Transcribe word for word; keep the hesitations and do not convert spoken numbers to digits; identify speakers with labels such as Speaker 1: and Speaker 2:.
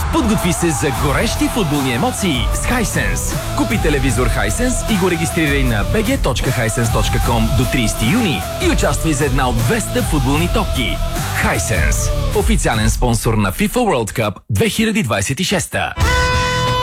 Speaker 1: Подготви се за горещи футболни емоции с Hisense. Купи телевизор Hisense и го регистрирай на би джи точка хайсенс точка ком до тридесети юни и участвай за една от двеста футболни топки. Hisense. Официален спонсор на FIFA World Cup две хиляди двадесет и шеста.